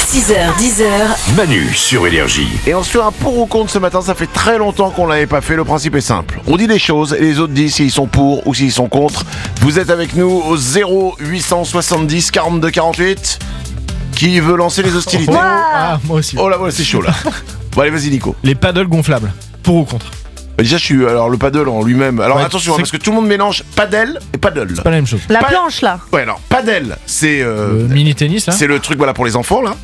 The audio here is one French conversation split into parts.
6h, 10h. Manu sur Énergie. Et on se fait un pour ou contre ce matin, ça fait très longtemps qu'on l'avait pas fait, le principe est simple. On dit des choses et les autres disent s'ils sont pour ou s'ils sont contre. Vous êtes avec nous au 0870 42 48. Qui veut lancer les hostilités? Moi aussi. Oh là, voilà, c'est chaud là. Bon allez, vas-y Nico. Les paddles gonflables, pour ou contre? Déjà je suis, alors le paddle en lui-même, alors Ouais, attention c'est- parce que tout le monde mélange paddle et paddle. C'est pas la même chose. La Pas- planche là. Ouais alors paddle c'est Mini tennis là. c'est le truc voilà pour les enfants là.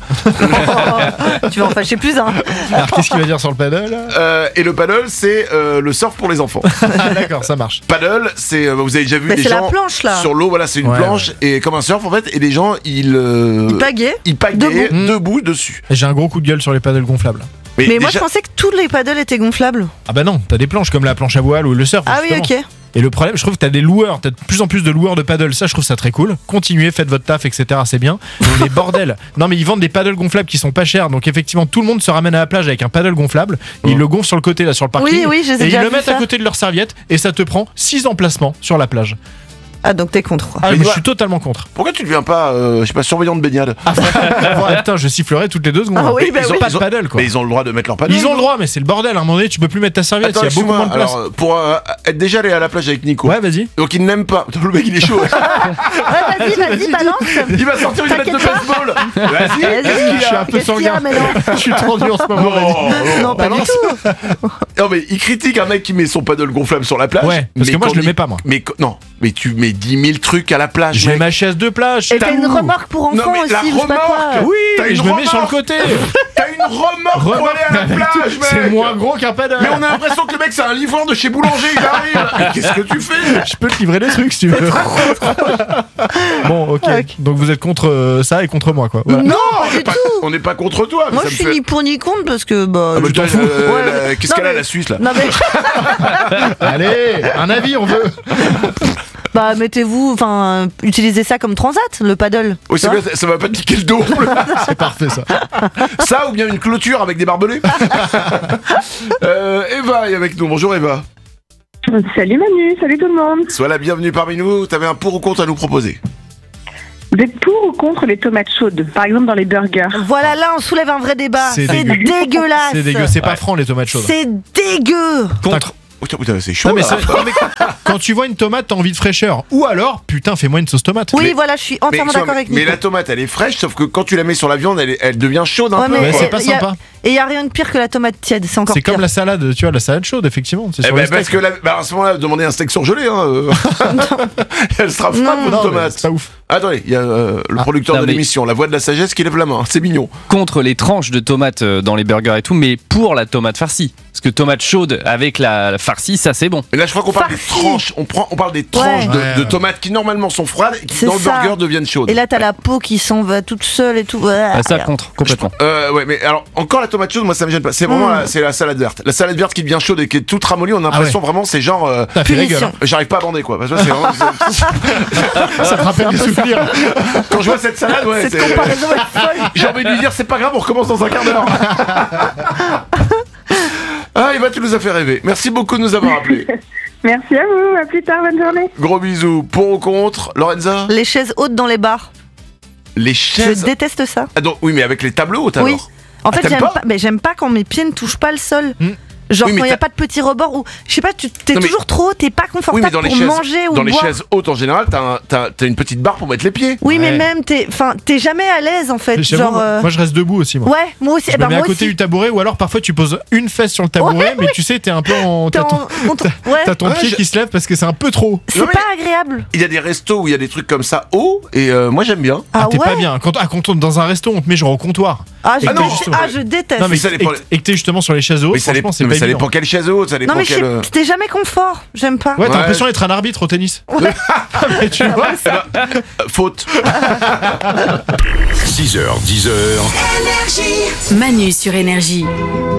Tu vas en fâcher plus un. Alors qu'est-ce qu'il va dire sur le paddle là? Et le paddle c'est le surf pour les enfants. Ah d'accord, ça marche. Paddle c'est vous avez déjà vu Mais des c'est la gens planche là. sur l'eau, voilà c'est une Ouais, planche et comme un surf en fait, et les gens ils Pagaie. pagaient Debout. debout dessus. Et j'ai un gros coup de gueule sur les paddles gonflables. Mais moi je déjà- pensais que tous les paddles étaient gonflables. Ah bah non, t'as des planches comme la planche à voile ou le surf. Ah oui, justement. ok. Et le problème, je trouve que t'as des loueurs, t'as de plus en plus de loueurs de paddle, ça je trouve ça très cool. Continuez, faites votre taf, etc. C'est bien. Mais bordel, non mais ils vendent des paddles gonflables qui sont pas chers, donc effectivement tout le monde se ramène à la plage avec un paddle gonflable, ils le gonflent sur le côté là sur le parking, Oui, je les ai et ils déjà le vu mettent à ça. côté de leur serviette et ça te prend 6 emplacements sur la plage. Ah donc t'es contre. Ah Mais mais je toi- suis totalement contre. Pourquoi tu deviens pas je sais pas surveillant de baignade? Ah putain, je sifflerai toutes les 2 secondes. Ah oui, bah ils ont oui. pas de paddle quoi. Mais ils ont le droit de mettre leur paddle. Ils ont le droit, mais c'est le bordel. À un moment donné, tu peux plus mettre ta serviette. Attends, Il y a beaucoup moins de place. alors pour être déjà allé à la plage avec Nico. Ouais, vas-y. Donc il n'aime pas. Putain, le mec il est chaud. Ouais, vas-y, balance. Il va sortir une batte de T'inquiète pas. baseball. Vas-y. Qu'est-ce qu'il Je suis y a? un peu Qu'est-ce qu'il y a sanguin. maintenant? Je suis tendu en ce moment. vas-y. Non, pas du tout. Non mais il critique un mec qui met son paddle gonflable sur la plage. Ouais, parce mais que moi, quand je le il- mets pas, moi. Mais non, mais tu mets 10 000 trucs à la plage. J'ai mec. ma chaise de plage. Et t'as une où remorque pour Non, enfants mais la aussi, ou je sais pas quoi. remorque. Oui, T'as et une je me mets sur le remorque. côté. T'as une remorque pour aller à la plage, mec. C'est moins gros qu'un paddle. Mais on a l'impression que le mec c'est un livreur de chez Boulanger, il arrive. Mais qu'est-ce que tu fais? Je peux te livrer des trucs si tu veux. Bon, ok. Donc vous êtes contre ça et contre moi, quoi. Voilà. Non, on pas n'est du pas, tout. on n'est pas contre toi. mais Moi ça je me suis fait- ni pour ni contre parce que bah. Ah, bah, je toi, t'en fous. Ouais. qu'est-ce Non, qu'elle a mais- la Suisse là? Non mais Allez, un avis, on veut. bah mettez-vous, enfin utilisez ça comme transat, le paddle. Oui, c'est Tu vois. bien, ça va pas te piquer le dos. C'est parfait ça. Ça ou bien une clôture avec des barbelés. Eva est avec nous. Bonjour Eva. Salut Manu, salut tout le monde. Sois la bienvenue parmi nous. T'avais un pour ou contre à nous proposer? Vous êtes pour ou contre les tomates chaudes, par exemple dans les burgers? Voilà, là on soulève un vrai débat. C'est C'est dégueu. dégueulasse. C'est dégueu, c'est pas franc les tomates chaudes. C'est dégueu. Contre. Putain, c'est chaud. Non, mais là. quand tu vois une tomate, t'as envie de fraîcheur. Ou alors, putain, fais-moi une sauce tomate. Oui, Mais- voilà, je suis Mais, entièrement tu vois, d'accord avec mais Nico. la tomate elle est fraîche, sauf que quand tu la mets sur la viande, elle devient chaude un Ouais, peu. mais Ouais, quoi. c'est pas y a- sympa. Et il y a rien de pire que la tomate tiède, c'est encore C'est pire. comme la salade, tu vois, la salade chaude, effectivement. C'est Eh sur ben, les parce steaks. que à ce moment-là, demandez un steak surgelé. Hein, elle sera froide, Non, votre Non, mais tomate. c'est pas ouf. Attendez, il y a le producteur non, de mais- l'émission, la voix de la sagesse, qui lève la main. C'est mignon. Contre les tranches de tomates dans les burgers et tout, mais pour la tomate farcie. Parce que tomate chaude avec la farcie, ça c'est bon. Mais là, je crois qu'on parle des Farci. tranches. On parle des tranches Ouais. de tomates qui normalement sont froides et qui C'est dans le ça. burger deviennent chaudes. Et là t'as la peau qui s'en va toute seule et tout. Ah, ça contre, complètement. Ouais, mais alors encore la tomate chaude, moi ça me gêne pas. C'est vraiment c'est la salade verte. La salade verte qui devient chaude et qui est toute ramollie, on a l'impression vraiment c'est genre T'as fait la gueule. Punition. hein. j'arrive pas à bander quoi. Parce que c'est vraiment- Ça te rappelle des souvenirs. quand je vois cette salade, ouais, Cette comparaison est folle. j'ai envie de lui dire c'est pas grave, on recommence dans un quart d'heure. Ah, Eva, tu nous as fait rêver. Merci beaucoup de nous avoir appelés. Merci à vous, à plus tard, bonne journée. Gros bisous. Pour ou contre, Lorenza? Les chaises hautes dans les bars. Les Je chaises. déteste ça. Ah, donc, oui, mais avec les tables hautes alors. Oui. En fait, t'aimes j'aime pas pas, mais j'aime pas quand mes pieds ne touchent pas le sol. Genre Oui, mais quand il y a t'as- pas de petit rebord ou je sais pas, t'es Non, mais- toujours trop haut, t'es pas Oui, mais confortable dans les pour chaises, manger ou dans les boire. chaises hautes en général, t'as une petite barre pour mettre les pieds. Oui, mais Ouais. même t'es jamais à l'aise en fait. J'avoue, Genre moi je reste debout aussi. Moi. ouais, moi aussi. Je eh ben, me mets à moi côté aussi. du tabouret ou alors parfois tu poses une fesse sur le tabouret, Ouais, mais tu sais, t'es un peu en. T'es T'as ton, ouais. t'as ton Ouais, pied qui se lève parce que c'est un peu trop. C'est Non, mais- pas agréable. Il y a des restos où il y a des trucs comme ça hauts et moi j'aime bien. Ah T'es ouais. pas bien. Quand on est dans un resto, on te met genre au comptoir. Ah, je, Ah non, je déteste. Non, mais ça dépend- et que t'es justement sur les chaises hautes, Mais ça franchement, c'est dépend, pas mais ça évident. dépend quelle chaise haute, ça dépend non, mais quel. c'était jamais confort. J'aime pas. Ouais, t'as Ouais. l'impression d'être un arbitre au tennis. Mais tu vois, Faute. 6h, 10h. Manu sur Énergie.